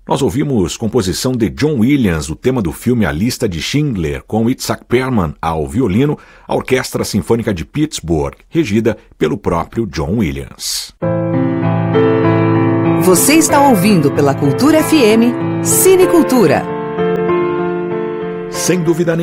Nós ouvimos composição de John Williams, o tema do filme A Lista de Schindler, com Itzhak Perlman ao violino, a Orquestra Sinfônica de Pittsburgh, regida pelo próprio John Williams. Você está ouvindo pela Cultura FM, Cinecultura. Sem dúvida nenhuma.